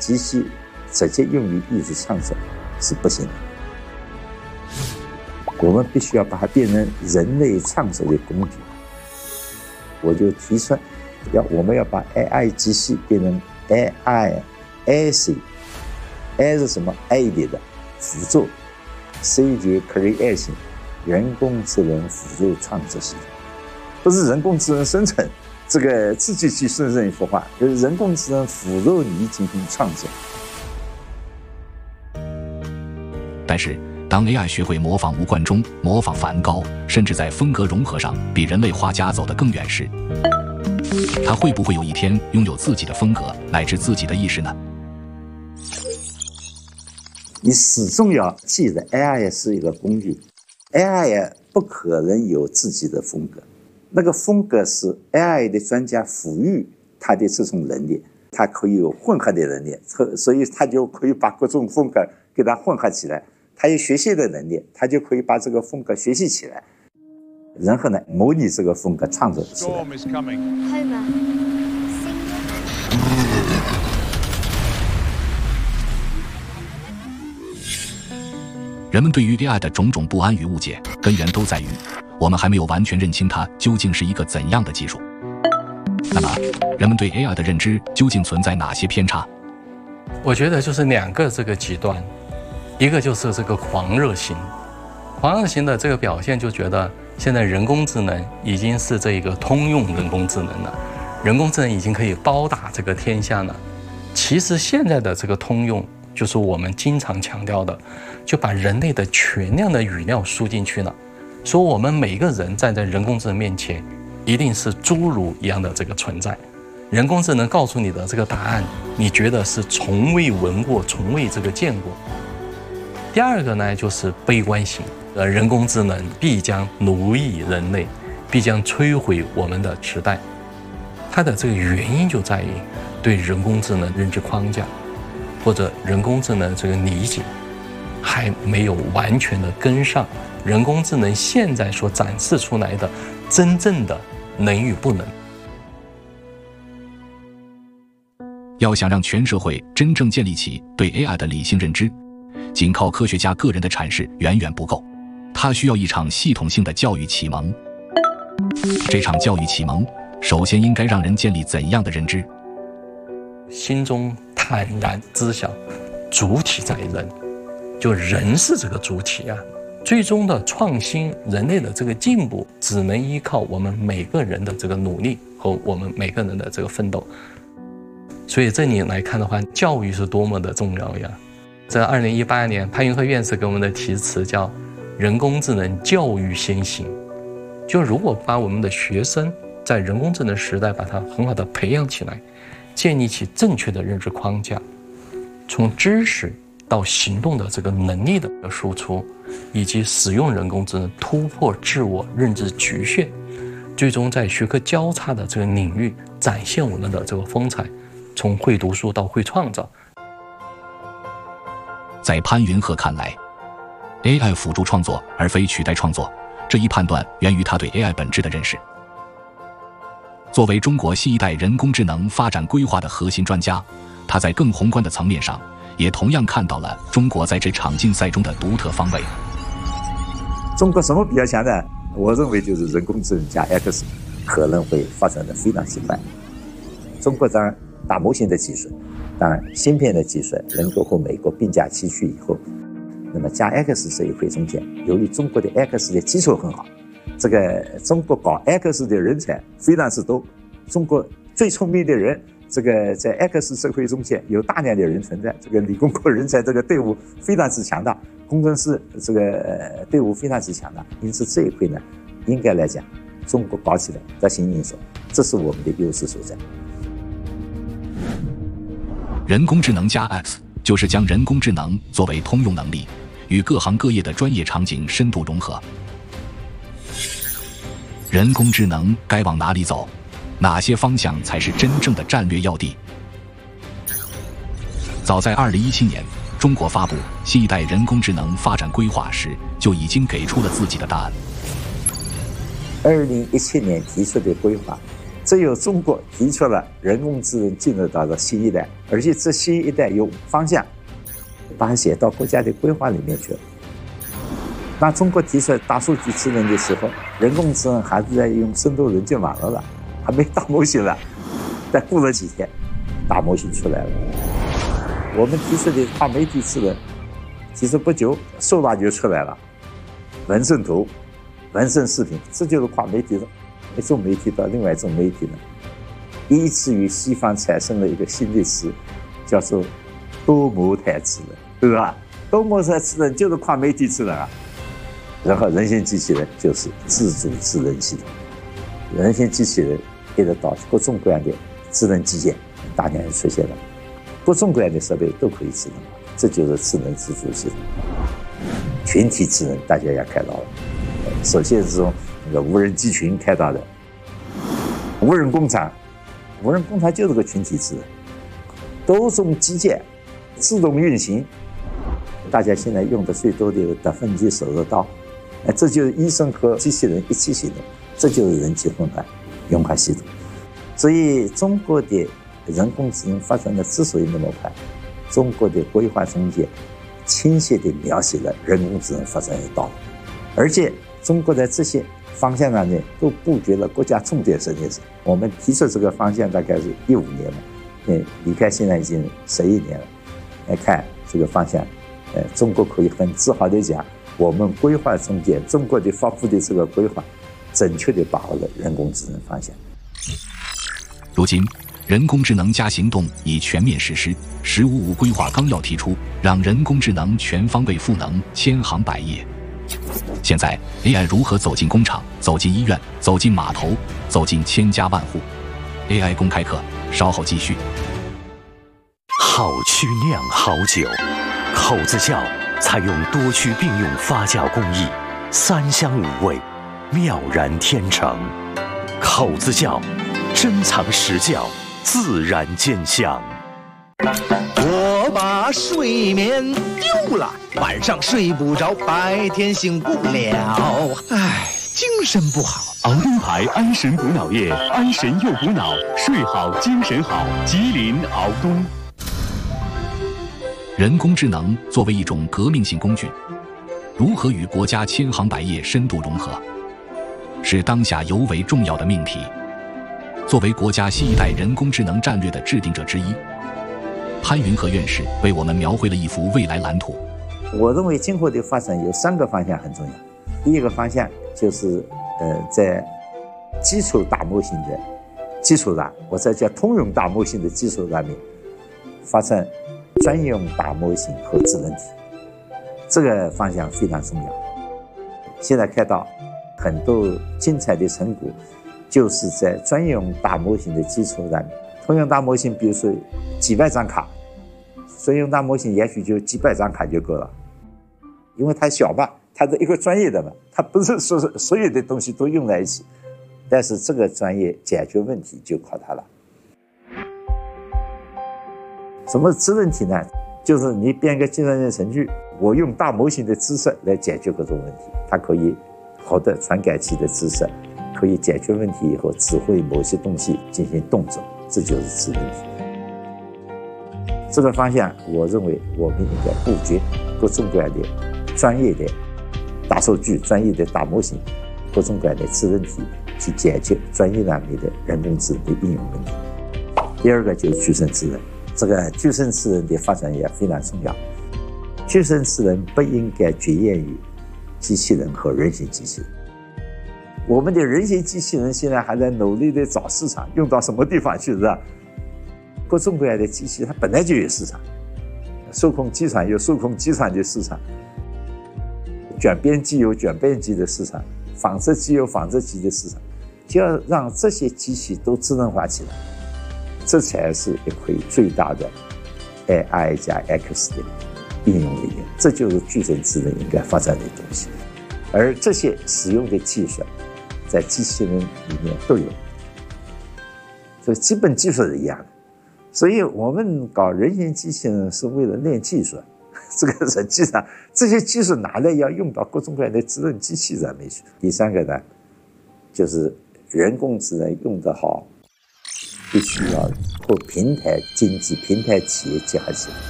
机器直接用于艺术创作是不行的。我们必须要把它变成人类创作的工具。我就提出，我们要把 AI 机器变成 AI C。A 是什么 ？aid 的辅助 ，C 就是 creation 人工智能辅助创作系统，不是人工智能生成这个自己去生成一幅画，就是人工智能辅助你进行创作。 但是，当 AI 学会模仿吴冠中、模仿梵高，甚至在风格融合上比人类画家走得更远时，它会不会有一天拥有自己的风格乃至自己的意识呢？ 你始终要记得 AI 是一个工具 ，AI 不可能有自己的风格，那个风格是 AI 的专家赋予它的这种能力，它可以有混合的能力，所以它就可以把各种风格给它混合起来，它有学习的能力，它就可以把这个风格学习起来，然后呢，模拟这个风格创作起来。 人们对于 AI 的种种不安与误解，根源都在于我们还没有完全认清它究竟是一个怎样的技术。那么，人们对 AI 的认知究竟存在哪些偏差？ 我觉得就是两个这个极端，一个就是这个狂热型，狂热型的这个表现就觉得现在人工智能已经是这个通用人工智能了，人工智能已经可以包打这个天下了。其实现在的这个通用，就是我们经常强调的，就把人类的全量的语料输进去了，说我们每个人站在人工智能面前，一定是侏儒一样的这个存在。人工智能告诉你的这个答案，你觉得是从未闻过、从未这个见过。第二个呢，就是悲观型，人工智能必将奴役人类，必将摧毁我们的时代。它的这个原因就在于对人工智能认知框架或者人工智能这个理解还没有完全的跟上人工智能现在所展示出来的真正的能与不能。 要想让全社会真正建立起对 AI 的理性认知，仅靠科学家个人的阐释远远不够，它需要一场系统性的教育启蒙。这场教育启蒙首先应该让人建立怎样的认知？ 心中坦然知晓主体在人，就人是这个主体啊。最终的创新，人类的这个进步只能依靠我们每个人的这个努力和我们每个人的这个奋斗。所以这里来看的话，教育是多么的重要呀。在2018年潘云鹤院士给我们的题词叫人工智能教育先行，就如果把我们的学生在人工智能时代把它很好的培养起来，建立起正确的认知框架，从知识到行动的这个能力的输出，以及使用人工智能突破自我认知局限，最终在学科交叉的这个领域展现我们的这个风采，从会读书到会创造。 在潘云鹤看来， AI 辅助创作而非取代创作，这一判断源于他对 AI 本质的认识。作为中国新一代人工智能发展规划的核心专家，他在更宏观的层面上也同样看到了中国在这场竞赛中的独特方位。 中国什么比较强的？我认为就是人工智能加 X 可能会发展的非常快。中国当然大模型的技术，当然芯片的技术能够和美国并驾齐驱以后，那么加 X 这一块中间，由于中国的 X 的基础很好，这个中国搞 X 的人才非常之多，中国最聪明的人，这个在 X 社会中间有大量的人存在，这个理工科人才这个队伍非常之强大，工程师这个队伍非常之强大，因此这一块呢，应该来讲，中国搞起来得心应手，这是我们的优势所在。 人工智能加 X 就是将人工智能作为通用能力，与各行各业的专业场景深度融合。人工智能该往哪里走？哪些方向才是真正的战略要地？早在2017年，中国发布新一代人工智能发展规划时，就已经给出了自己的答案。 2017年提出的规划， 只有中国提出了人工智能进入到了新一代，而且这新一代有方向，把它写到国家的规划里面去了。那中国提出来大数据智能的时候，人工智能还是在用深度人卷网络了，还没大模型了。但过了几天，大模型出来了。我们提出的跨媒体智能，其实不久数码就出来了，文森图、文森视频，这就是跨媒体的。一种媒体到另外一种媒体呢，以至于西方产生了一个新的词，叫做多模态智能，对吧？多模态智能就是跨媒体智能啊。然后人形机器人就是自主智能系统，人形机器人一直到各种各样的智能基建大量出现了，各种各样的设备都可以智能化，这就是智能自主系统。群体智能大家也看到了，首先是从那个无人机群开到的无人工厂，无人工厂就是个群体智能，多种基建自动运行。大家现在用的最多的有达芬奇手术刀，这就是医生和机器人一起行动，这就是人机混合融合系统。所以中国的人工智能发展的之所以那么快，中国的规划中间清晰地描写了人工智能发展的道路，而且中国在这些方向上面都布局了国家重点实验室。我们提出这个方向大概是15年了，离开现在已经11年了。来看这个方向，中国可以很自豪地讲，我们规划中间中国的发布的这个规划，准确地把握了人工智能方向。 如今，人工智能加行动已全面实施，“十五五”规划纲要提出，让人工智能全方位赋能千行百业。现在 AI 如何走进工厂、走进医院、走进码头、走进千家万户 ？AI 公开课稍后继续。 好曲酿好酒，口子窖采用多曲并用发酵工艺，3香5味，妙然天成。口子窖珍藏实窖，自然见香。 我把睡眠丢了，晚上睡不着，白天醒不了，唉，精神不好。 熬灯牌安神补脑液，安神又补脑，睡好精神好。吉林熬东。 人工智能作为一种革命性工具，如何与国家千行百业深度融合，是当下尤为重要的命题。作为国家新一代人工智能战略的制定者之一，潘云和院士为我们描绘了一幅未来蓝图。 我认为今后的发展有3个方向很重要。第一个方向就是在基础大模型的基础上，或者叫通用大模型的基础上面，发展专用大模型和智能体，这个方向非常重要。现在看到很多精彩的成果，就是在专用大模型的基础上，通用大模型比如说几百张卡，专用大模型也许就几百张卡就够了，因为它小嘛，它是一个专业的嘛，它不是说所有的东西都用在一起，但是这个专业解决问题就靠它了。什么智能体呢？就是你编个计算机程序，我用大模型的知识来解决各种问题，它可以获得传感器的知识，可以解决问题以后指挥某些东西进行动作，这就是智能体。这个方向我认为我们应该布局各种各样的专业的大数据、专业的大模型、各种各样的智能体，去解决专业上面的人工智能的应用问题。第二个就是具身智能，这个具身智能的发展也非常重要。具身智能不应该局限于机器人和人形机器人。我们的人形机器人现在还在努力的找市场，用到什么地方去，是吧？各种各样的机器它本来就有市场，数控机床有数控机床的市场，卷边机有卷边机的市场，纺织机有纺织机的市场，就要让这些机器都智能化起来，这才是一块最大的 AI 加 X 的应用理念，这就是具身智能应该发展的东西。而这些使用的技术在机器人里面都有，这基本技术是一样的。所以我们搞人形机器人是为了练技术，这个实际上这些技术拿来要用到各种各样的智能机器上面去。第3个呢，就是人工智能用得好， 必须要和平台经济、平台企业结合起来。